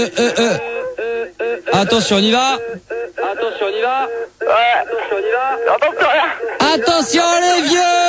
Attention, on y va. Attention, on y va. Ouais. Attention, on y va. J'entends plus rien. Attention les vieux.